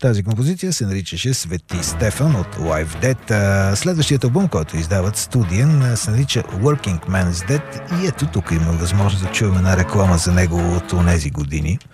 Тази композиция се наричаше Свети Стефан от Live Dead. Следващият албум, който издават студиен, се нарича Working Man's Dead и ето тук има възможност да чуем една реклама за него от онези години.